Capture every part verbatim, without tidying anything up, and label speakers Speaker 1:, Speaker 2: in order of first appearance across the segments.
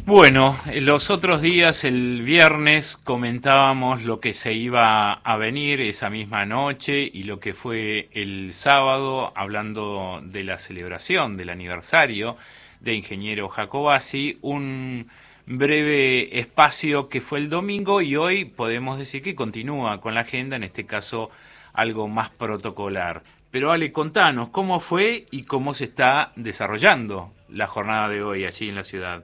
Speaker 1: Bueno, los otros días, el viernes, comentábamos lo que se iba a venir esa misma noche y lo que fue el sábado, hablando de la celebración del aniversario de Ingeniero Jacobacci, un breve espacio que fue el domingo y hoy podemos decir que continúa con la agenda, en este caso algo más protocolar. Pero Ale, contanos, ¿cómo fue y cómo se está desarrollando la jornada de hoy allí en la ciudad?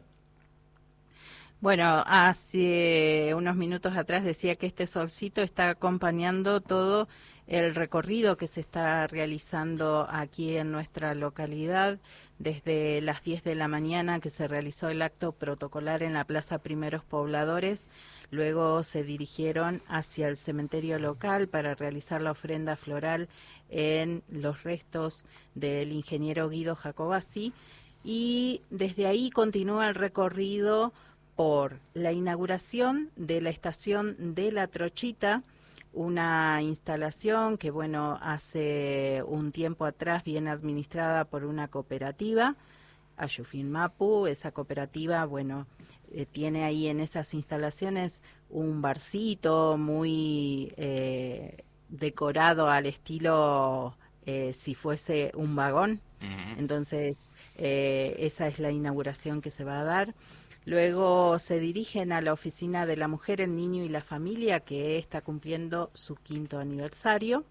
Speaker 2: Bueno, hace unos minutos atrás decía que este solcito está acompañando todo el recorrido que se está realizando aquí en nuestra localidad, desde las diez de la mañana que se realizó el acto protocolar en la Plaza Primeros Pobladores, luego se dirigieron hacia el cementerio local para realizar la ofrenda floral en los restos del ingeniero Guido Jacobacci, y desde ahí continúa el recorrido por la inauguración de la estación de La Trochita, una instalación que, bueno, hace un tiempo atrás viene administrada por una cooperativa, Ayufin Mapu. Esa cooperativa, bueno, eh, tiene ahí en esas instalaciones un barcito muy eh, decorado al estilo eh, si fuese un vagón. Uh-huh. Entonces, eh, esa es la inauguración que se va a dar. Luego se dirigen a la Oficina de la Mujer, el Niño y la Familia, que está cumpliendo su quinto aniversario.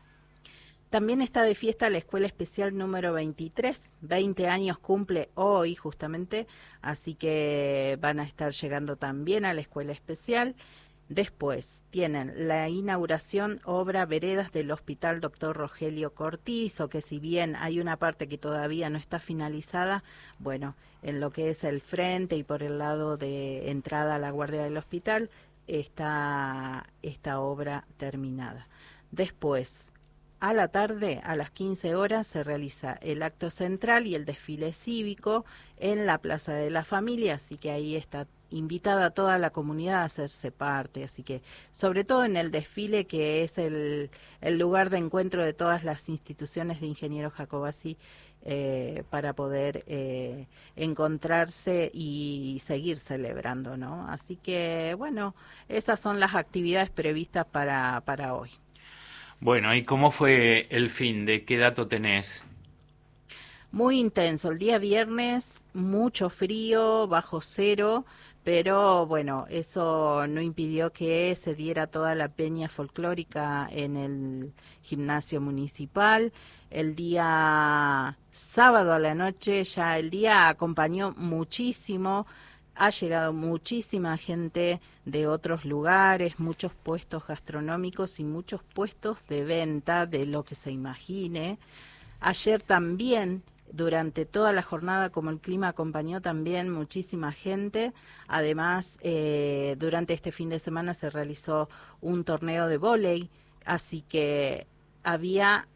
Speaker 2: También está de fiesta la Escuela Especial número veintitrés, veinte años cumple hoy justamente, así que van a estar llegando también a la Escuela Especial. Después tienen la inauguración obra Veredas del Hospital Doctor Rogelio Cortizo, que si bien hay una parte que todavía no está finalizada, bueno, en lo que es el frente y por el lado de entrada a la guardia del hospital está esta obra terminada. Después, a la tarde, a las quince horas, se realiza el acto central y el desfile cívico en la Plaza de la Familia, así que ahí está invitada a toda la comunidad a hacerse parte, así que sobre todo en el desfile, que es el, el lugar de encuentro de todas las instituciones de Ingeniero Jacobacci, eh, para poder eh, encontrarse y seguir celebrando, ¿no? Así que, bueno, esas son las actividades previstas para, para hoy.
Speaker 1: Bueno, ¿y cómo fue el fin? ¿De qué dato tenés?
Speaker 2: Muy intenso, el día viernes, mucho frío, bajo cero, pero bueno, eso no impidió que se diera toda la peña folclórica en el gimnasio municipal. El día sábado a la noche, ya el día acompañó muchísimo. Ha llegado muchísima gente de otros lugares, muchos puestos gastronómicos y muchos puestos de venta de lo que se imagine. Ayer también, durante toda la jornada, como el clima acompañó, también muchísima gente. Además, eh, durante este fin de semana se realizó un torneo de vóley, así que había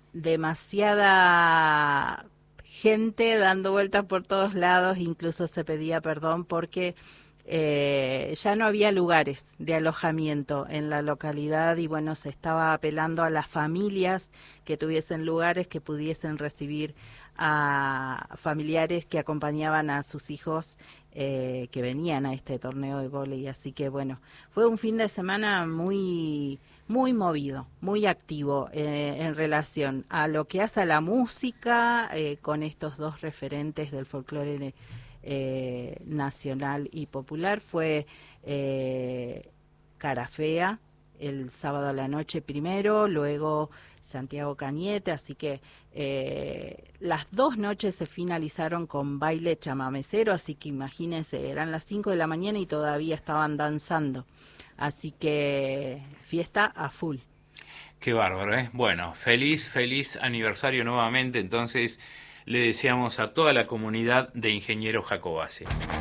Speaker 2: demasiada gente dando vueltas por todos lados, incluso se pedía perdón porque eh, ya no había lugares de alojamiento en la localidad y bueno, se estaba apelando a las familias que tuviesen lugares, que pudiesen recibir a familiares que acompañaban a sus hijos eh, que venían a este torneo de vóley, así que bueno, fue un fin de semana muy muy movido, muy activo eh, en relación a lo que hace a la música, eh, con estos dos referentes del folclore eh, nacional y popular. Fue eh, Cara Fea el sábado a la noche primero, luego Santiago Cañete, así que eh, las dos noches se finalizaron con baile chamamecero, así que imagínense, eran las cinco de la mañana y todavía estaban danzando. Así que fiesta a full.
Speaker 1: Qué bárbaro, ¿eh? Bueno, feliz, feliz aniversario nuevamente. Entonces le deseamos a toda la comunidad de Ingeniero Jacobacci.